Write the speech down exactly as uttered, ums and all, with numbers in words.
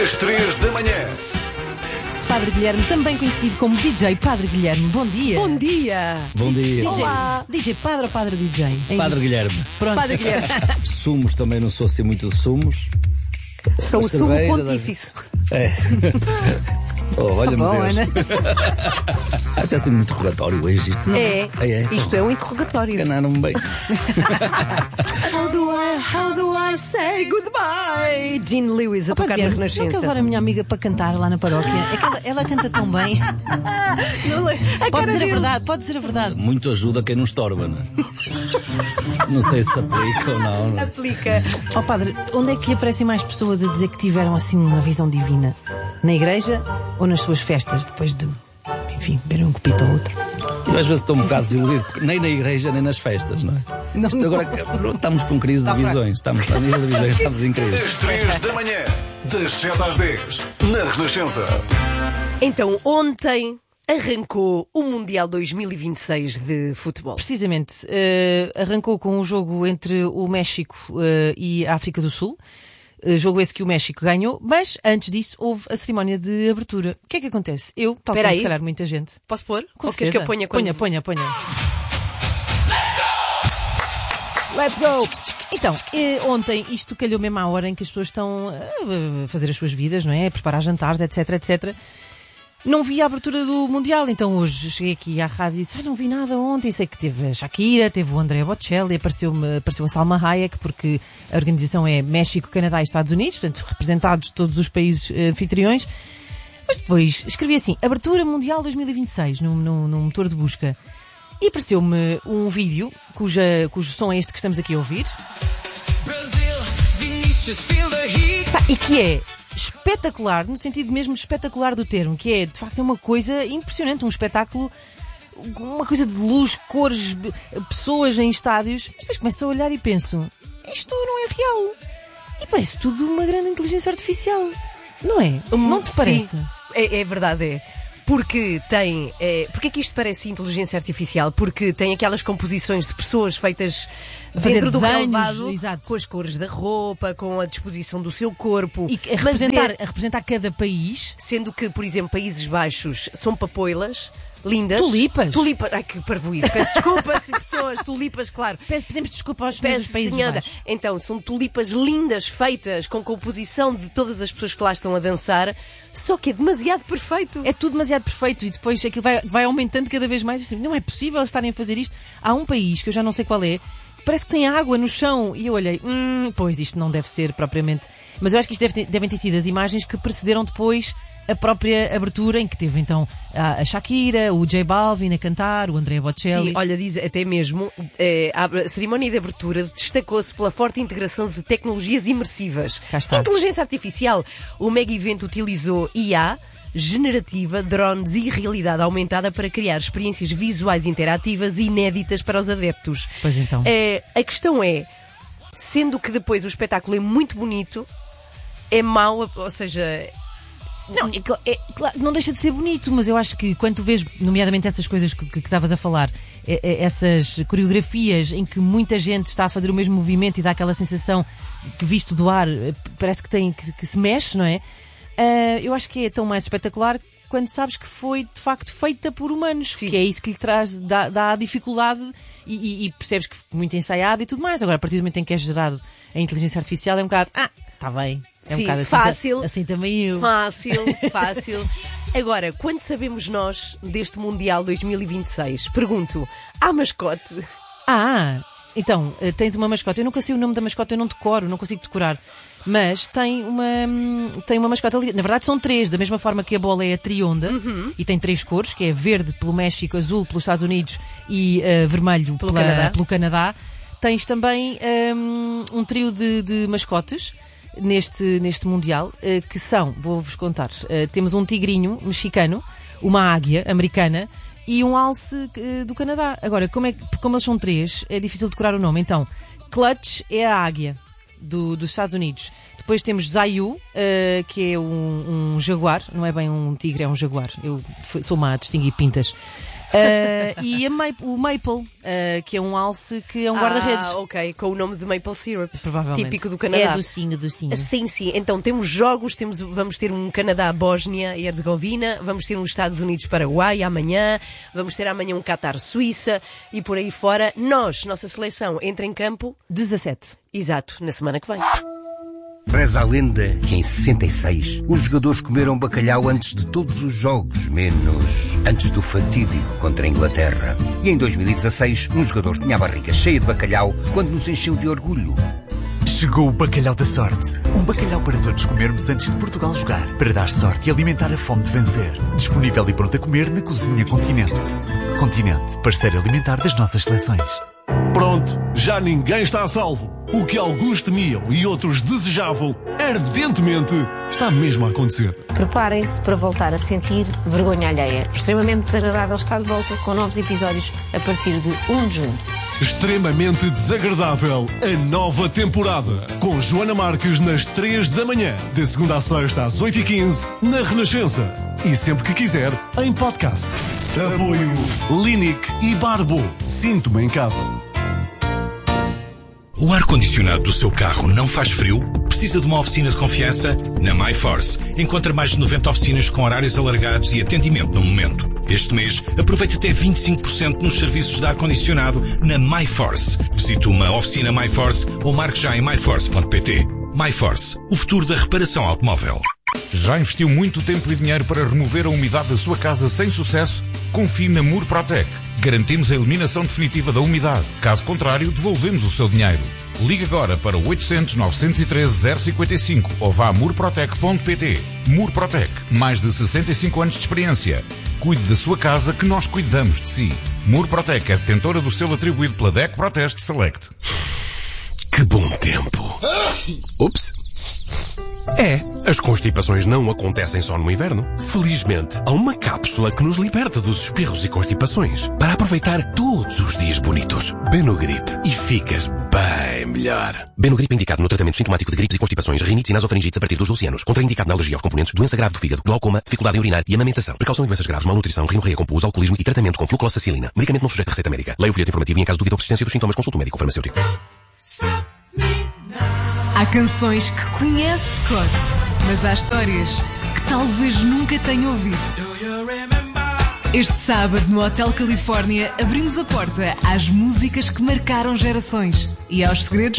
Às três da manhã. Padre Guilherme, também conhecido como D J Padre Guilherme, bom dia. Bom dia. Bom dia. D J, Olá. D J Padre ou Padre D J? Hein? Padre Guilherme. Pronto. Padre Guilherme. Sumos também não sou assim muito de sumos. Sou o sumo Cerveja, pontífice. É. Oh, olha-me Bom, Deus. Ana. Até assim um interrogatório hoje isto. não É, é, é. isto é um interrogatório. Enganaram-me bem. How do I, how do I say goodbye? Jean Lewis a Padre tocar na Guilherme, não quer Renascença. levar a minha amiga para cantar lá na paróquia? É que ela, ela canta tão bem. Não é? A Pode cara dizer a dele. verdade, pode dizer a verdade. Muito ajuda quem não estorba, não é? Não sei se aplica ou não. não é? Aplica. Ó Padre, onde é que lhe aparecem mais pessoas a dizer que tiveram assim uma visão divina? Na igreja ou nas suas festas, depois de, enfim, beber um copito ou outro? Eu às vezes estou um bocado desiludido, porque nem na igreja nem nas festas, não é? Não, Isto agora estamos com crise de visões. Estamos a nível de visões, estamos em crise. Às três da manhã. Das sete às dez. Na Renascença. Então, ontem arrancou o Mundial dois mil e vinte e seis de futebol. Precisamente, eh, arrancou com um jogo entre o México eh, e a África do Sul. Uh, jogo esse que o México ganhou, mas antes disso houve a cerimónia de abertura. O que é que acontece? Eu, tal Espera como aí. se calhar muita gente. Posso pôr? Com Ou queres certeza. que eu ponha quando... Ponha, ponha, ponha. Let's go! Então, eh, ontem isto calhou mesmo à hora em que as pessoas estão a fazer as suas vidas, não é? A preparar jantares, etc, etcétera. Não vi a abertura do Mundial, então hoje cheguei aqui à rádio e disse, ah, não vi nada ontem, sei que teve a Shakira, teve o Andrea Bocelli, apareceu-me, apareceu a Salma Hayek, porque a organização é México, Canadá e Estados Unidos, portanto representados todos os países eh, anfitriões. Mas depois escrevi assim, Abertura Mundial dois mil e vinte e seis, no, no, no motor de busca, e apareceu-me um vídeo, cuja, cujo som é este que estamos aqui a ouvir, pá, e que é espetacular, no sentido mesmo espetacular do termo, que é, de facto, é uma coisa impressionante, um espetáculo, uma coisa de luz, cores, pessoas em estádios, mas depois começo a olhar e penso, isto não é real. E parece tudo uma grande inteligência artificial. Não é? Não te parece? Sim, é, é verdade, é. Porque tem... É, porque é que isto parece inteligência artificial? Porque tem aquelas composições de pessoas feitas fazer dentro do desenhos, relevado, exato. com as cores da roupa, com a disposição do seu corpo. E a Mas representar, é- a representar cada país. sendo que, por exemplo, Países Baixos são papoilas, lindas. Tulipas. Tulipas. Ai, que parvoíce. Peço desculpa, se pessoas, tulipas, claro. Peço- Pedimos desculpa aos Peço, meus países senhora. baixos. Então, são tulipas lindas, feitas com composição de todas as pessoas que lá estão a dançar, só que é demasiado perfeito. É tudo demasiado perfeito e depois aquilo vai, vai aumentando cada vez mais. Assim, não é possível eles estarem a fazer isto. Há um país que eu já não sei qual é, parece que tem água no chão. E eu olhei, hum, pois isto não deve ser propriamente. Mas eu acho que isto deve ter, devem ter sido as imagens que precederam depois a própria abertura, em que teve então a, a Shakira, o J Balvin a cantar, o Andrea Bocelli. Sim, olha, diz até mesmo, eh, a cerimónia de abertura destacou-se pela forte integração de tecnologias imersivas. Cá está. Inteligência artificial. O mega evento utilizou I A generativa, drones e realidade aumentada para criar experiências visuais interativas e inéditas para os adeptos. Pois então. Eh, a questão é, sendo que depois o espetáculo é muito bonito, é mau, ou seja... Não, é, cla- é claro, não deixa de ser bonito, mas eu acho que quando tu vês, nomeadamente essas coisas que que estavas a falar, é- é- essas coreografias em que muita gente está a fazer o mesmo movimento e dá aquela sensação que, visto do ar, eh, parece que, tem, que, que se mexe, não é? Ah, eu acho que é tão mais espetacular quando sabes que foi de facto feita por humanos, Sim. que é isso que lhe traz, dá, dá a dificuldade e, e- e percebes que foi muito ensaiado e tudo mais. Agora, a partir do momento em que é gerado a inteligência artificial, é um bocado, ah, está bem. É um Sim, bocado assim, fácil. ta- assim também eu. Fácil, fácil. Agora, quando sabemos nós deste Mundial dois mil e vinte e seis? Pergunto, há mascote? Ah, então, eh, tens uma mascote. Eu nunca sei o nome da mascote, eu não decoro, não consigo decorar. Mas tem uma, hum, tem uma mascote ali. Na verdade são três, da mesma forma que a bola é a trionda e tem três cores, que é verde pelo México, azul pelos Estados Unidos e eh, vermelho Pelo pela- Canadá. pelo Canadá. Tens também hum, um trio de, de mascotes neste, neste Mundial, eh, que são, vou-vos contar, eh, temos um tigrinho mexicano, uma águia americana e um alce eh, do Canadá. Agora, como, é, que- como eles são três, é difícil decorar o nome. Então, Clutch é a águia do, dos Estados Unidos. Depois temos Zayu, uh, que é um, um jaguar, não é bem um tigre, é um jaguar. Eu fui- sou má a distinguir pintas. Uh, e a Maple- o Maple, uh, que é um alce que é um guarda-redes. Ah, ok, com o nome de Maple Syrup. Provavelmente. Típico do Canadá. É docinho, docinho. Sim, sim. Então temos jogos, temos, vamos ter um Canadá-Bósnia e Herzegovina, vamos ter um Estados Unidos-Paraguai amanhã, vamos ter amanhã um Qatar-Suíça e por aí fora. Nós, nossa seleção, entra em campo, dezassete. exato, na semana que vem. Reza a lenda que em sessenta e seis os jogadores comeram bacalhau antes de todos os jogos, menos antes do fatídico contra a Inglaterra. E em dois mil e dezasseis um jogador tinha a barriga cheia de bacalhau quando nos encheu de orgulho. Chegou o Bacalhau da Sorte. Um bacalhau para todos comermos antes de Portugal jogar. Para dar sorte e alimentar a fome de vencer. Disponível e pronto a comer na Cozinha Continente. Continente, parceiro alimentar das nossas seleções. Pronto, já ninguém está a salvo. O que alguns temiam e outros desejavam ardentemente está mesmo a acontecer. Preparem-se para voltar a sentir vergonha alheia. O Extremamente Desagradável está de volta com novos episódios a partir de um de junho. Extremamente Desagradável, a nova temporada. Com Joana Marques nas três da manhã. De segunda a sexta às oito e quinze, na Renascença. E sempre que quiser, em podcast. Apoio Linic e Barbo. Sinto-me em casa. O ar-condicionado do seu carro não faz frio? Precisa de uma oficina de confiança? Na MyForce. Encontra mais de noventa oficinas com horários alargados e atendimento no momento. Este mês, aproveite até vinte e cinco por cento nos serviços de ar-condicionado na MyForce. Visite uma oficina MyForce ou marque já em my force ponto p t. MyForce, o futuro da reparação automóvel. Já investiu muito tempo e dinheiro para remover a umidade da sua casa sem sucesso? Confie na Murprotec. Garantimos a eliminação definitiva da umidade. Caso contrário, devolvemos o seu dinheiro. Ligue agora para o oitocentos, novecentos e treze, zero cinquenta e cinco ou vá a murprotec ponto p t. Murprotec, mais de sessenta e cinco anos de experiência. Cuide da sua casa que nós cuidamos de si. Murprotec é detentora do selo atribuído pela D E C Proteste Select. Que bom tempo. Ups. É, as constipações não acontecem só no inverno. Felizmente, há uma cápsula que nos liberta dos espirros e constipações para aproveitar todos os dias bonitos. Benogrip e ficas bem melhor. Benogrip é indicado no tratamento sintomático de gripes e constipações, rinites e nasofaringites a partir dos doze anos. Contraindicado na alergia aos componentes, doença grave do fígado, glaucoma, dificuldade em urinar e amamentação. Precaução em doenças graves, malnutrição, rinorreia com pus, alcoolismo e tratamento com flucloxacilina. Medicamento não sujeito a receita médica. Leia o folheto informativo e em caso de dúvida ou persistência dos sintomas, consulte o médico farmacêutico. Há canções que conhece de cor, mas há histórias que talvez nunca tenha ouvido. Este sábado, no Hotel Califórnia, abrimos a porta às músicas que marcaram gerações e aos segredos